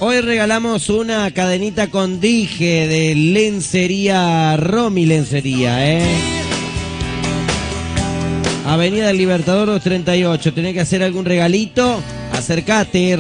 Hoy regalamos una cadenita con dije de lencería Romy Lencería, Avenida del Libertador 238. ¿Tenés que hacer algún regalito? Acércate.